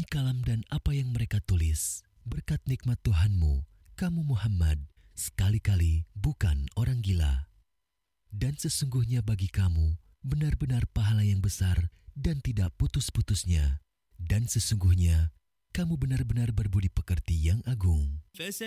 kalam dan apa yang mereka tulis. Berkat nikmat Tuhanmu, kamu Muhammad sekali-kali bukan orang gila. Dan sesungguhnya bagi kamu benar-benar pahala yang besar dan tidak putus-putusnya. Dan sesungguhnya kamu benar-benar berbudi pekerti yang agung.